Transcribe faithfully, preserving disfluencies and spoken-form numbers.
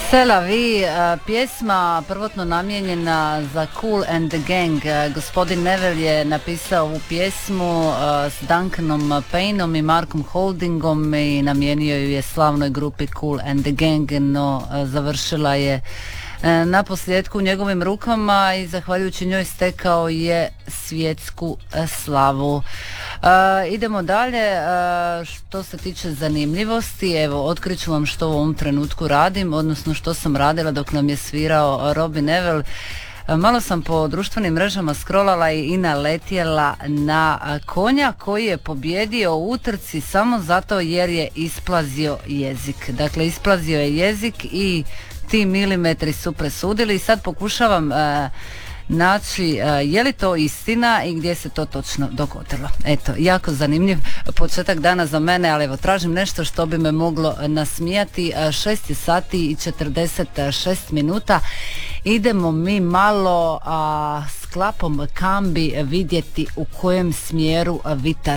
C'est la vie, pjesma prvotno namijenjena za Kool and the Gang. Gospodin Neville je napisao ovu pjesmu s Duncanom Payneom i Markom Holdingom i namijenio ju je slavnoj grupi Kool and the Gang, no završila je na posljedku u njegovim rukama i zahvaljujući njoj stekao je svjetsku slavu. Uh, idemo dalje. Uh, što se tiče zanimljivosti, evo, otkriću vam što u ovom trenutku radim, odnosno što sam radila dok nam je svirao Robbie Neville. Uh, malo sam po društvenim mrežama scrollala i, i naletjela na uh, konja koji je pobjedio u utrci samo zato jer je isplazio jezik. Dakle, isplazio je jezik i ti milimetri su presudili i sad pokušavam uh, naći uh, je li to istina i gdje se to točno dogodilo. Eto, jako zanimljiv početak dana za mene, ali evo, tražim nešto što bi me moglo nasmijati. Uh, šest sati i četrdeset šest minuta. Idemo mi malo uh, s klapom kambi vidjeti u kojem smjeru vitar